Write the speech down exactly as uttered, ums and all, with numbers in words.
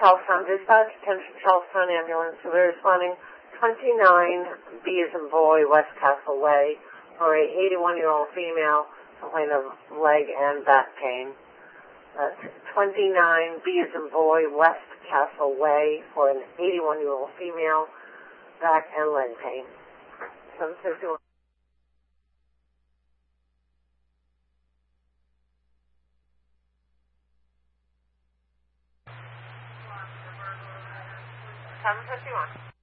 Charlestown Dispatch, attention Charlestown Ambulance. So we're responding twenty-nine B as in boy, West Castle Way, for a eighty-one-year-old female complaint of leg and back pain. That's twenty-nine B as in boy, West Castle Way, for an eighty-one-year-old female, back and leg pain. seven fifty-one. seven fifty-one.